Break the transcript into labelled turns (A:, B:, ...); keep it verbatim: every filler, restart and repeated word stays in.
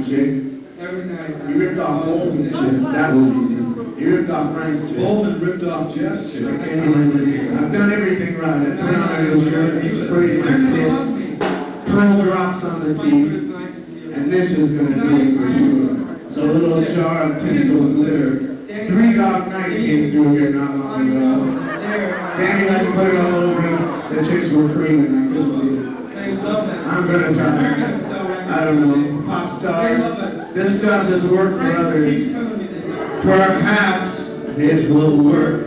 A: chick.
B: Every night.
A: You ripped off Bolton's chick. That was easy. You ripped off Frank's chick.
B: Bolton ripped off Jeff's chick.
A: I can't even believe it. I've done everything right. I put on a little shirt, he's sprayed my kids, pearl drops on the teeth, and this is going to do it for sure. So a little jar of tinsel and glitter. Three Dog Night came through here not long ago. Danny let me put it all over him. The chicks were creaming. I couldn't believe it. I'm going to try. I don't know. Pop stars. This stuff has worked for others. Perhaps it will work